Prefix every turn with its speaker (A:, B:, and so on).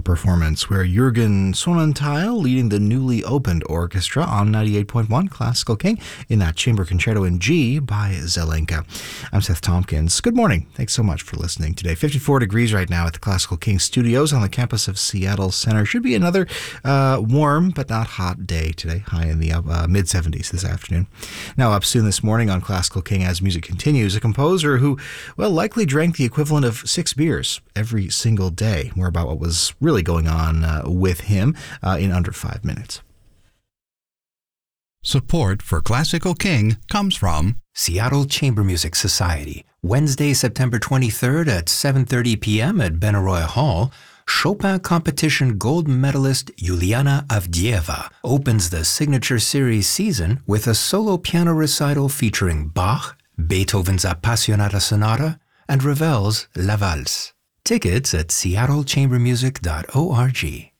A: performance where Jürgen Sonnentheil leading the newly opened orchestra on 98.1 Classical King in that Chamber Concerto in G by Zelenka. I'm Seth Tompkins. Good morning. Thanks so much for listening today. 54 degrees right now at the Classical King Studios on the campus of Seattle Center. Should be another warm but not hot day today, high in the mid-70s this afternoon. Now up soon this morning on Classical King as music continues, a composer who, well, likely drank the equivalent of 6 beers every single day. More about what was really going on with him in under 5 minutes.
B: Support for Classical King comes from
C: Seattle Chamber Music Society. Wednesday, September 23rd at 7:30 p.m. at Benaroya Hall, Chopin competition gold medalist Yuliana Avdieva opens the Signature Series season with a solo piano recital featuring Bach, Beethoven's Appassionata Sonata, and Ravel's La Valse. Tickets at seattlechambermusic.org.